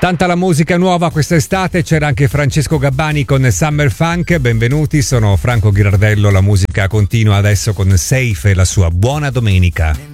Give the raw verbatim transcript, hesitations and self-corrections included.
Tanta la musica nuova quest'estate, c'era anche Francesco Gabbani con Summer Funk. Benvenuti, sono Franco Ghirardello, la musica continua adesso con Safe e la sua Buona Domenica.